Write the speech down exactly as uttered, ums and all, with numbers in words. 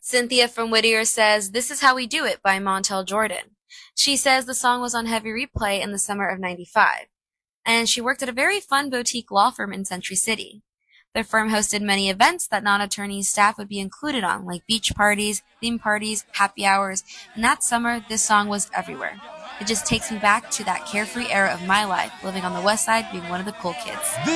Cynthia from Whittier says, "This Is How We Do It" by Montel Jordan. She says the song was on heavy replay in the summer of ninety-five, and she worked at a very fun boutique law firm in Century City. Their firm hosted many events that non-attorneys staff would be included on, like beach parties, theme parties, happy hours, and that summer, this song was everywhere. It just takes me back to that carefree era of my life, living on the west side, being one of the cool kids.